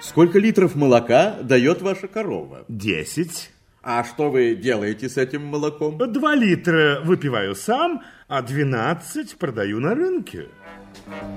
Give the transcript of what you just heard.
Сколько литров молока дает ваша корова? 10. А что вы делаете с этим молоком? 2 литра выпиваю сам, а 12 продаю на рынке.